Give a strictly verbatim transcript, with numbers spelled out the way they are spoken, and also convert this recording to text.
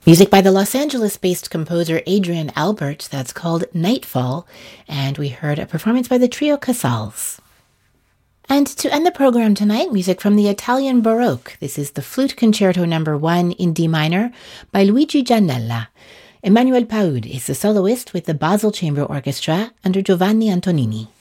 Music by the Los Angeles-based composer Adrian Albert, that's called Nightfall, and we heard a performance by the trio Casals. And to end the program tonight, music from the Italian Baroque. This is the Flute Concerto number one in D minor by Luigi Giannella. Emmanuel Paud is the soloist with the Basel Chamber Orchestra under Giovanni Antonini.